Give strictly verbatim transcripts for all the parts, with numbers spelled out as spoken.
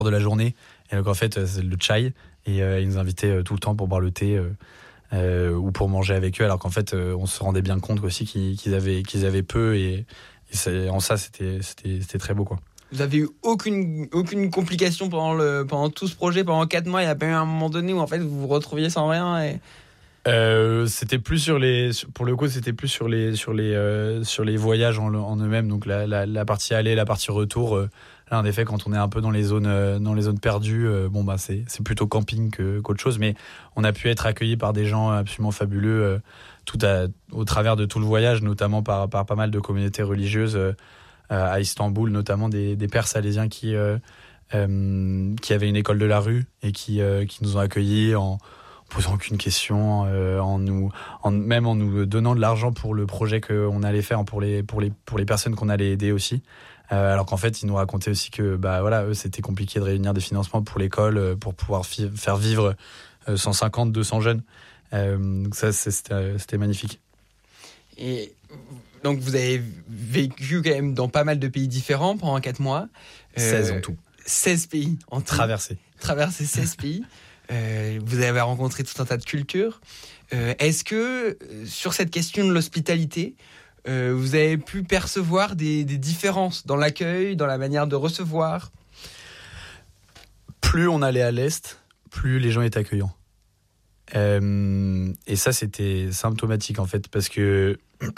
de la journée. Et donc en fait, c'est le chai. Et euh, ils nous invitaient euh, tout le temps pour boire le thé euh, euh, ou pour manger avec eux. Alors qu'en fait, euh, on se rendait bien compte aussi qu'ils, qu'ils, avaient, qu'ils avaient peu. Et, et c'est, en ça, c'était, c'était, c'était très beau, quoi. Vous avez eu aucune, aucune complication pendant, le, pendant tout ce projet, pendant quatre mois. Il n'y a pas eu un moment donné où en fait, vous vous retrouviez sans rien et... Euh, c'était plus sur les, pour le coup, c'était plus sur les, sur les, euh, sur les voyages en, en eux-mêmes. Donc la, la, la partie aller, la partie retour. Euh, là, en effet, quand on est un peu dans les zones, euh, dans les zones perdues, euh, bon bah c'est, c'est plutôt camping que, qu'autre chose. Mais on a pu être accueillis par des gens absolument fabuleux, euh, tout à, au travers de tout le voyage, notamment par, par pas mal de communautés religieuses euh, à Istanbul, notamment des, des pères salésiens qui, euh, euh, qui avaient une école de la rue et qui, euh, qui nous ont accueillis en posant aucune question, euh, en nous, en, même en nous donnant de l'argent pour le projet qu'on allait faire, pour les, pour les, pour les personnes qu'on allait aider aussi. Euh, alors qu'en fait, ils nous racontaient aussi que, bah voilà, eux, c'était compliqué de réunir des financements pour l'école, euh, pour pouvoir fi- faire vivre euh, cent cinquante, deux cents jeunes. Euh, donc ça, c'est, c'était, c'était magnifique. Et donc, vous avez vécu quand même dans pas mal de pays différents pendant quatre mois. seize en tout. seize pays en tout. Traversé. Traversé seize pays. Euh, vous avez rencontré tout un tas de cultures. Euh, est-ce que, euh, sur cette question de l'hospitalité, euh, vous avez pu percevoir des, des différences dans l'accueil, dans la manière de recevoir ? Plus on allait à l'Est, plus les gens étaient accueillants. Euh, et ça, c'était symptomatique, en fait, parce que,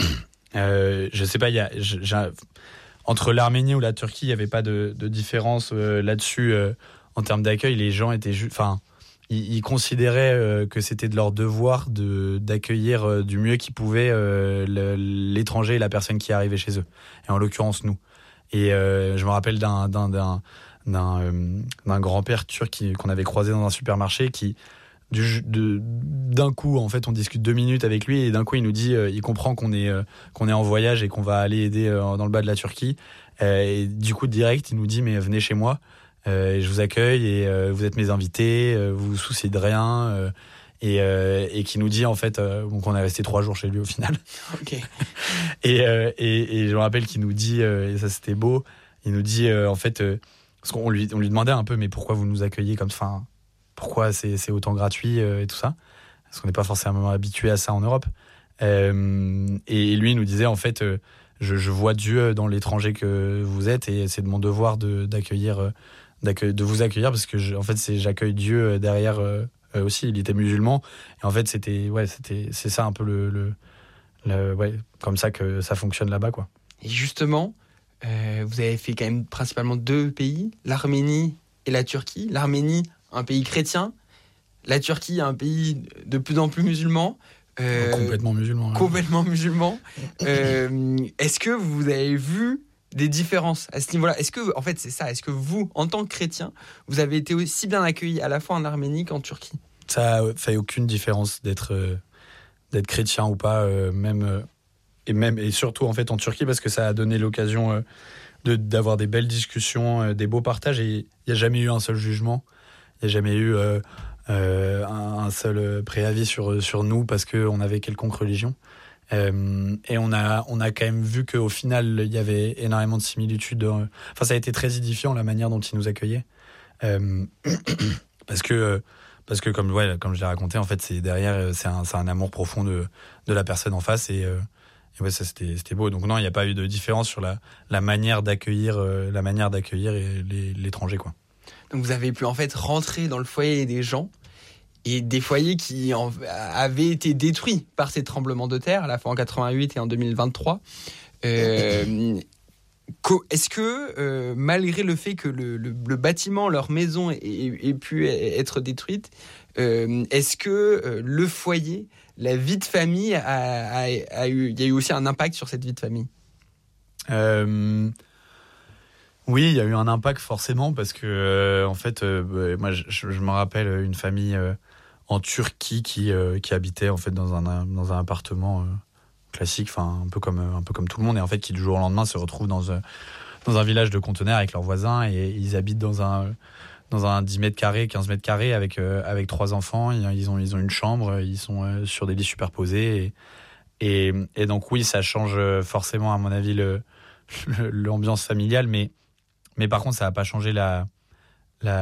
euh, je sais pas, il y a... J'ai, entre l'Arménie ou la Turquie, il n'y avait pas de, de différence euh, là-dessus. Euh, en termes d'accueil, les gens étaient juste... Enfin, ils, ils considéraient euh, que c'était de leur devoir de, d'accueillir euh, du mieux qu'ils pouvaient euh, le, l'étranger et la personne qui arrivait chez eux. Et en l'occurrence, nous. Et euh, je me rappelle d'un, d'un, d'un, d'un, euh, d'un grand-père turc qui, qu'on avait croisé dans un supermarché qui... Du, de, d'un coup, en fait, on discute deux minutes avec lui et d'un coup, il nous dit, euh, il comprend qu'on est, euh, qu'on est en voyage et qu'on va aller aider euh, dans le bas de la Turquie. Euh, et du coup, direct, il nous dit, mais venez chez moi, euh, et je vous accueille et euh, vous êtes mes invités, euh, vous vous souciez de rien. Euh, et, euh, et qui nous dit, en fait, euh, donc on est resté trois jours chez lui au final. Ok. et, euh, et, et je me rappelle qu'il nous dit, euh, et ça c'était beau, il nous dit, euh, en fait, euh, parce qu'on lui, on lui demandait un peu, mais pourquoi vous nous accueillez comme ça? Pourquoi c'est, c'est autant gratuit euh, et tout ça, parce qu'on n'est pas forcément habitué à ça en Europe. Euh, et lui il nous disait, en fait, euh, je, je vois Dieu dans l'étranger que vous êtes et c'est de mon devoir de, d'accueillir, d'accueillir, de vous accueillir parce que je, en fait, c'est, j'accueille Dieu derrière euh, aussi. Il était musulman et en fait, c'était, ouais, c'était, c'est ça un peu le, le, le ouais, comme ça que ça fonctionne là-bas, quoi. Et justement, euh, vous avez fait quand même principalement deux pays, l'Arménie et la Turquie. L'Arménie, un pays chrétien, la Turquie, un pays de plus en plus musulman. Euh, complètement musulman. Ouais. Complètement musulman. euh, est-ce que vous avez vu des différences à ce niveau-là ? Est-ce que, en fait, c'est ça, est-ce que vous, en tant que chrétien, vous avez été aussi bien accueillis à la fois en Arménie qu'en Turquie ? Ça ne fait aucune différence d'être, euh, d'être chrétien ou pas, euh, même, euh, et même, et surtout en fait en Turquie, parce que ça a donné l'occasion euh, de, d'avoir des belles discussions, euh, des beaux partages, et il n'y a jamais eu un seul jugement. Il n'y a jamais eu euh, euh, un, un seul préavis sur, sur nous parce qu'on avait quelconque religion. Euh, et on a, on a quand même vu qu'au final, il y avait énormément de similitudes. Enfin, ça a été très édifiant, la manière dont ils nous accueillaient. Euh, parce que, parce que comme, ouais, comme je l'ai raconté, en fait, c'est derrière, c'est un, c'est un amour profond de, de la personne en face. Et, euh, et ouais, ça, c'était, c'était beau. Donc non, il n'y a pas eu de différence sur la, la manière d'accueillir, euh, la manière d'accueillir les, l'étranger, quoi. Donc vous avez pu en fait rentrer dans le foyer des gens et des foyers qui en, avaient été détruits par ces tremblements de terre à la fois en quatre-vingt-huit et en deux mille vingt-trois. Euh, est-ce que euh, malgré le fait que le, le, le bâtiment, leur maison ait, ait pu être détruite, euh, est-ce que euh, le foyer, la vie de famille, a, a, a eu, il y a eu aussi un impact sur cette vie de famille ? euh... Oui, il y a eu un impact forcément parce que euh, en fait, euh, moi, je, je me rappelle une famille euh, en Turquie qui euh, qui habitait en fait dans un dans un appartement euh, classique, enfin un peu comme un peu comme tout le monde, et en fait qui du jour au lendemain se retrouvent dans un dans un village de conteneurs avec leurs voisins et ils habitent dans un dans un dix mètres carrés, quinze mètres carrés avec euh, avec trois enfants. Ils ont ils ont une chambre, ils sont euh, sur des lits superposés et, et et donc oui, ça change forcément à mon avis le, le l'ambiance familiale, mais Mais par contre, ça n'a pas changé la,